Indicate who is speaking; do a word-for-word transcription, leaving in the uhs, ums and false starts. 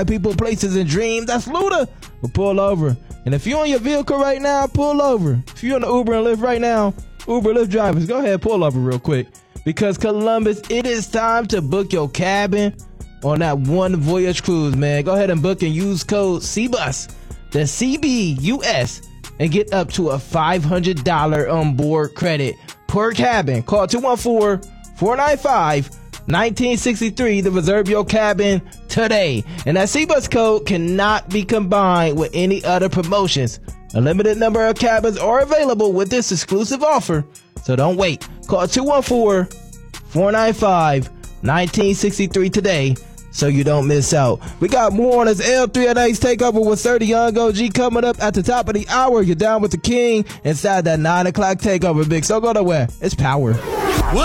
Speaker 1: people, places, and dreams. That's Luda. But pull over. And if you're on your vehicle right now, pull over. If you're on the Uber and Lyft right now, Uber, Lyft drivers, go ahead, pull over real quick. Because Columbus, it is time to book your cabin on that one voyage cruise, man. Go ahead and book and use code C B U S, the C B U S, and get up to a five hundred dollars onboard credit per cabin. Call two one four, four nine five, one nine six three to reserve your cabin today. And that C B U S code cannot be combined with any other promotions. A limited number of cabins are available with this exclusive offer, so don't wait. Call two one four, four nine five, one nine six three today so you don't miss out. We got more on this L three N A's Takeover with Sir the Young O G coming up at the top of the hour. You're down with the king inside that nine o'clock Takeover, Big. So go nowhere. It's power.